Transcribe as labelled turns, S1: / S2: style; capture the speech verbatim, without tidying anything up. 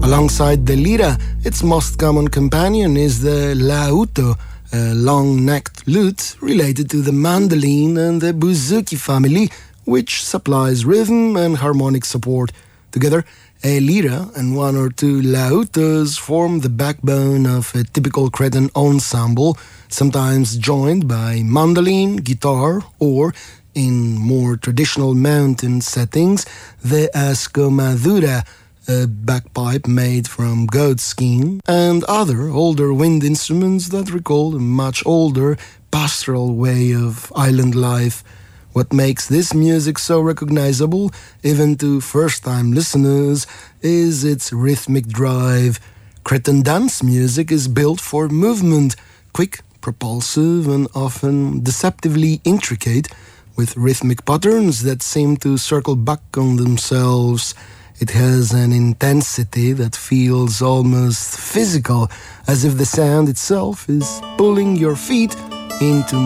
S1: Alongside the lira, its most common companion is the lauto, a long-necked lute related to the mandolin and the bouzouki family, which supplies rhythm and harmonic support. Together, a lira and one or two lautos form the backbone of a typical Cretan ensemble, sometimes joined by mandolin, guitar, or, in more traditional mountain settings, the ascomadura, a bagpipe made from goat skin, and other older wind instruments that recall a much older pastoral way of island life. What makes this music so recognizable, even to first-time listeners, is its rhythmic drive. Cretan dance music is built for movement, quick, propulsive, and often deceptively intricate, with rhythmic patterns that seem to circle back on themselves. It has an intensity that feels almost physical, as if the sound itself is pulling your feet into